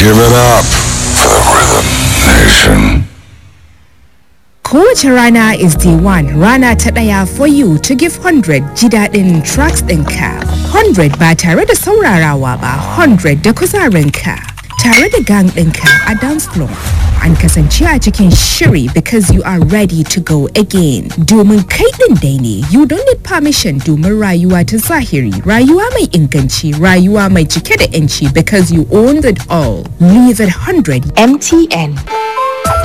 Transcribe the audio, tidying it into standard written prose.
Give it up for the Rhythm Nation. Kowace rana is day one, rana ta ɗaya for you to give 100 ji daɗin tracks ɗinka. 100 ba tare da saurarawa ba, 100 da kuzarinka. Tare da gang ɗinka a dance floor. An kasance a cikin shiri because you are ready to go again. Domin kai ɗin dai ne, you don't need permission domin rayuwa ta zahiri, rayuwa mai inganci, rayuwa mai cike da 'yanci because you owned it all. Leave it 100. MTN.